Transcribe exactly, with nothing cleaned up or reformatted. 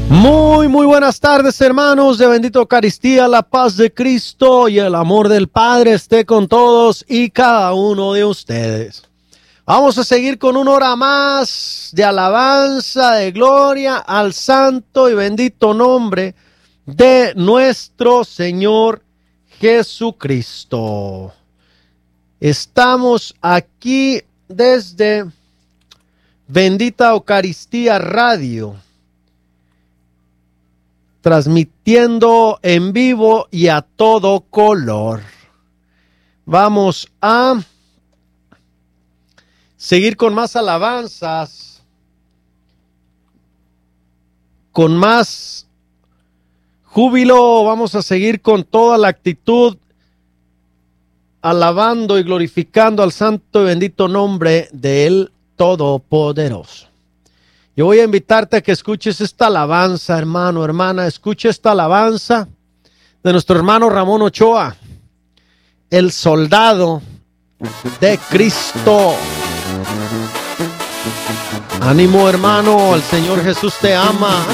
Muy, muy buenas tardes, hermanos de Bendita Eucaristía. La paz de Cristo y el amor del Padre esté con todos y cada uno de ustedes. Vamos a seguir con una hora más de alabanza, de gloria al santo y bendito nombre de nuestro Señor Jesucristo. Estamos aquí desde Bendita Eucaristía Radio, transmitiendo en vivo y a todo color. Vamos a seguir con más alabanzas, con más júbilo. Vamos a seguir con toda la actitud, alabando y glorificando al santo y bendito nombre del Todopoderoso. Yo voy a invitarte a que escuches esta alabanza, hermano, hermana. Escuche esta alabanza de nuestro hermano Ramón Ochoa, el soldado de Cristo. Ánimo, hermano, el Señor Jesús te ama.